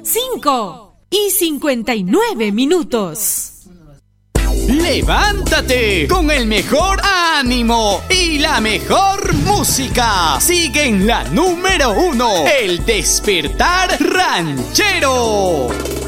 5:59. ¡Levántate! Con el mejor ánimo y la mejor música. Sigue en la número 1, El Despertar Ranchero.